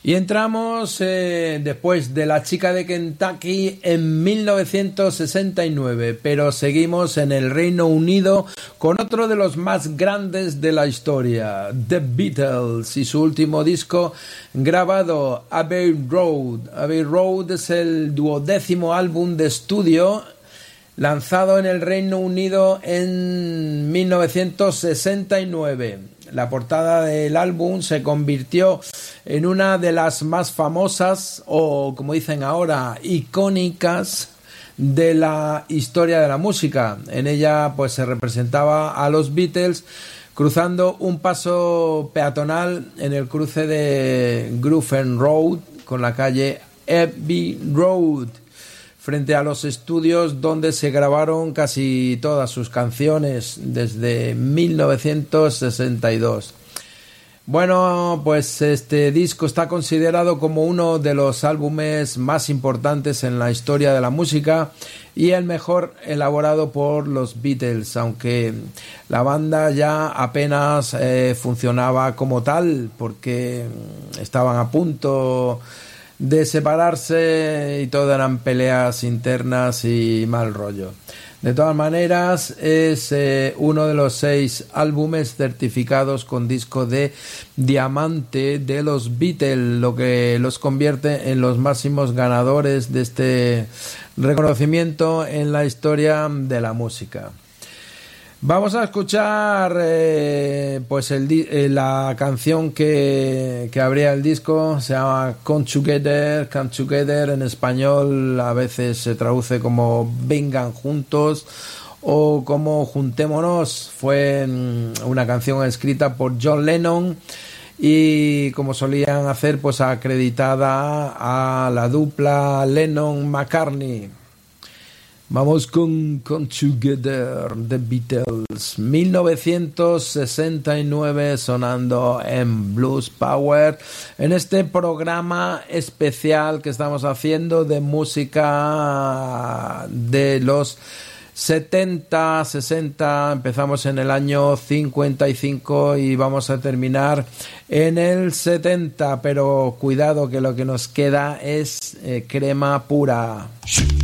Y entramos después de La chica de Kentucky en 1969, pero seguimos en el Reino Unido con otro de los más grandes de la historia, The Beatles, y su último disco grabado, Abbey Road. Abbey Road es el 12º álbum de estudio lanzado en el Reino Unido en 1969. La portada del álbum se convirtió en una de las más famosas, o como dicen ahora, icónicas de la historia de la música. En ella pues se representaba a los Beatles cruzando un paso peatonal en el cruce de Gruffudd Road con la calle Abbey Road, frente a los estudios donde se grabaron casi todas sus canciones desde 1962. Bueno, pues este disco está considerado como uno de los álbumes más importantes en la historia de la música y el mejor elaborado por los Beatles, aunque la banda ya apenas funcionaba como tal, porque estaban a punto de separarse y todo eran peleas internas y mal rollo. De todas maneras, es uno de los 6 álbumes certificados con disco de diamante de los Beatles, lo que los convierte en los máximos ganadores de este reconocimiento en la historia de la música. Vamos a escuchar pues la canción que abría el disco. Se llama Come Together, en español a veces se traduce como Vengan Juntos o como Juntémonos. Fue una canción escrita por John Lennon y, como solían hacer, pues acreditada a la dupla Lennon-McCartney. Vamos con Come Together, The Beatles, 1969, sonando en Blues Power, en este programa especial que estamos haciendo de música de los 70, 60, empezamos en el año 55 y vamos a terminar en el 70, pero cuidado que lo que nos queda es crema pura.